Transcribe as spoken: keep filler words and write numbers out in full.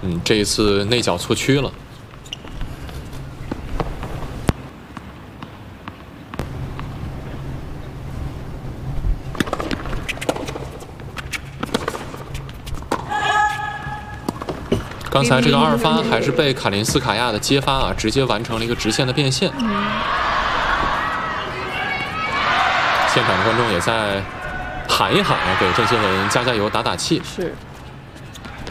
嗯，这一次内角错区了。刚才这个二发还是被卡林斯卡娅的接发啊，直接完成了一个直线的变现。 嗯、 现场的观众也在喊一喊啊，给郑钦文加加油、打打气。 是。